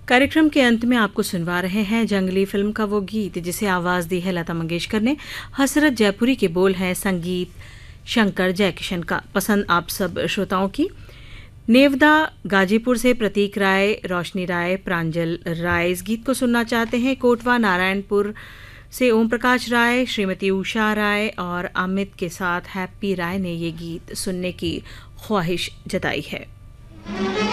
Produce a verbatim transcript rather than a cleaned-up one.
कार्यक्रम के अंत में आपको सुनवा रहे हैं जंगली फिल्म का वो गीत जिसे आवाज़ दी है लता मंगेशकर ने। हसरत जयपुरी के बोल हैं, संगीत शंकर जयकिशन का। पसंद आप सब श्रोताओं की। नेवदा गाजीपुर से प्रतीक राय, रोशनी राय, प्रांजल राय इस गीत को सुनना चाहते हैं। कोटवा नारायणपुर से ओम प्रकाश राय, श्रीमती उषा राय और अमित के साथ हैप्पी राय ने ये गीत सुनने की ख्वाहिश जताई है।